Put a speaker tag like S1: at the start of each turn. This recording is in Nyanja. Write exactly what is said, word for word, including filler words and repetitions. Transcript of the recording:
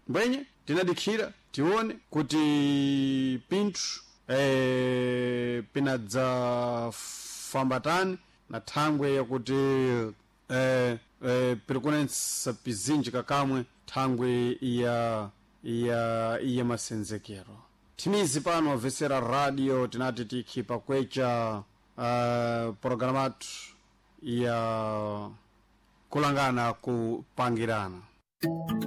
S1: mbwenye tinadikhira tione kuti pinthu eh, pinadza fambatani na thangwe yakuti eh, eh, pirikunensa pizinji kakamwe thangwe ya ya iya masenzekero. Timizi pano wavesera radio tinati tikhipa kwecha uh, programatu ya kulangana kupangirana.